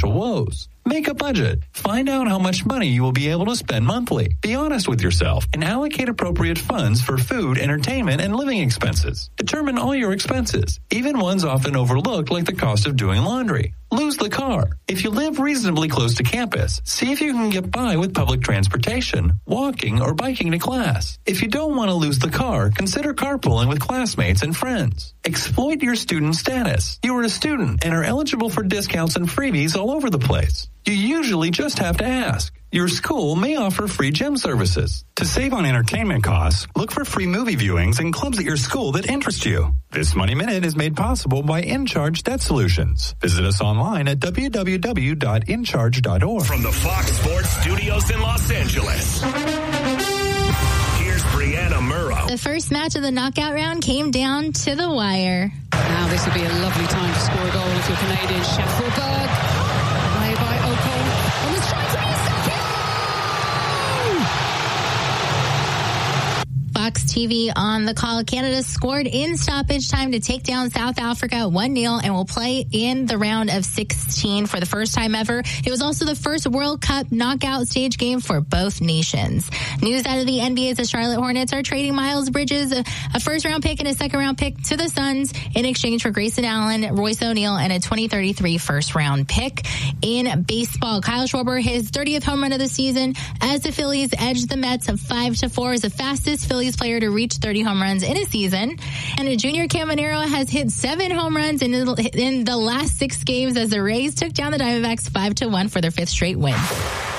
financial woes. Make a budget. Find out how much money you will be able to spend monthly. Be honest with yourself and allocate appropriate funds for food, entertainment, and living expenses. Determine all your expenses, even ones often overlooked like the cost of doing laundry. Lose the car. If you live reasonably close to campus, see if you can get by with public transportation, walking, or biking to class. If you don't want to lose the car, consider carpooling with classmates and friends. Exploit your student status. You are a student and are eligible for discounts and freebies all over the place. You usually just have to ask. Your school may offer free gym services. To save on entertainment costs, look for free movie viewings and clubs at your school that interest you. This Money Minute is made possible by InCharge Debt Solutions. Visit us online at www.incharge.org. From the Fox Sports Studios in Los Angeles, here's Brianna Murrow. The first match of the knockout round came down to the wire. Now this would be a lovely time to score a goal if you're Canadian. Schaffelberg. Play by Ocon. And it's trying to be a second. Fox TV on the call. Canada scored in stoppage time to take down South Africa 1-0 and will play in the round of 16 for the first time ever. It was also the first World Cup knockout stage game for both nations. News out of the NBA: the Charlotte Hornets are trading Miles Bridges, a first-round pick and a second-round pick, to the Suns in exchange for Grayson Allen, Royce O'Neal, and a 2033 first-round pick. In baseball, Kyle Schwarber, his 30th home run of the season as the Phillies edged the Mets 5-4 as the fastest Phillies player to reach 30 home runs in a season. And Junior Caminero has hit 7 home runs in the last 6 games as the Rays took down the Diamondbacks 5-1 for their 5th straight win.